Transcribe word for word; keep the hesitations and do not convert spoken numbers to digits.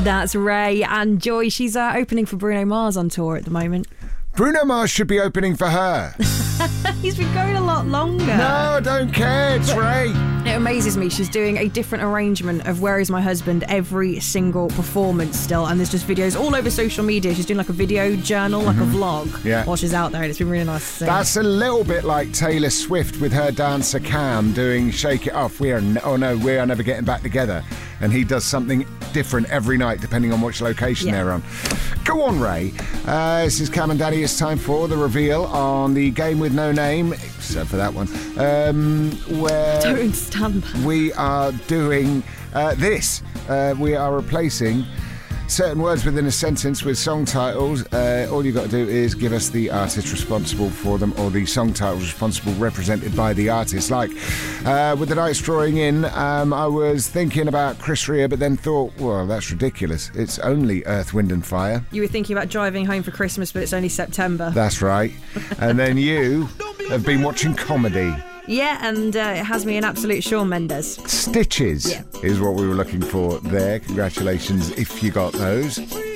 That's Ray and Joy. She's uh, opening for Bruno Mars on tour at the moment. Bruno Mars should be opening for her. He's been going a lot longer. No, I don't care. It's Ray. It amazes me. She's doing a different arrangement of Where Is My Husband every single performance still, and there's just videos all over social media. She's doing like a video journal, like mm-hmm. a vlog, yeah. while she's out there, and it's been really nice to see. That's a little bit like Taylor Swift with her dancer Cam doing Shake It Off. We are n- oh no, we are never getting back together. And he does something different every night depending on which location yeah. they're on. Go on, Ray. Uh, this is Cam and Daddy. It's time for the reveal on the Game with No Name, except for that one, um, where I don't understand that. we are doing uh, this. Uh, we are replacing certain words within a sentence with song titles. Uh, all you've got to do is give us the artist responsible for them, or the song titles responsible represented by the artist. Like uh, with the Nights Drawing In, um, I was thinking about Chris Rea, but then thought, well, that's ridiculous. It's only Earth, Wind and Fire. You were thinking about Driving Home for Christmas, but it's only September. That's right. And then you have been watching comedy. Yeah, and uh, it has me an absolute Shawn Mendes. Stitches yeah. is what we were looking for there. Congratulations if you got those.